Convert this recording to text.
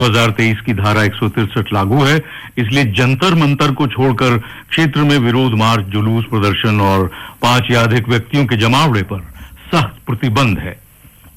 2023 की धारा 163 लागू है, इसलिए जंतर मंतर को छोड़कर क्षेत्र में विरोध मार्च, जुलूस, प्रदर्शन और 5 या अधिक व्यक्तियों के जमावड़े पर सख्त प्रतिबंध है।